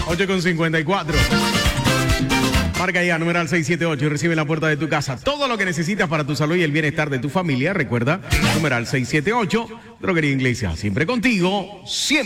8:54. Marca ya, numeral 678 y recibe en la puerta de tu casa todo lo que necesitas para tu salud y el bienestar de tu familia. Recuerda, numeral 678, Droguería Iglesia. Siempre contigo, siempre.